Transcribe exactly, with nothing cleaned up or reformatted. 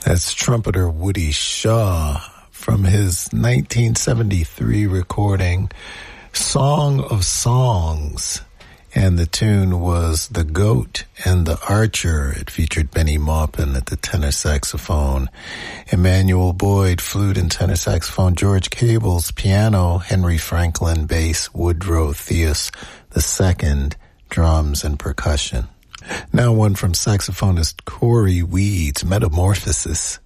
That's trumpeter Woody Shaw from his nineteen seventy-three recording, Song of Songs. And the tune was The Goat and the Archer. It featured Benny Maupin at the tenor saxophone, Emmanuel Boyd, flute and tenor saxophone, George Cables, piano, Henry Franklin, bass, Woodrow Theus the Second, drums and percussion. Now one from saxophonist Corey Weeds, Metamorphosis.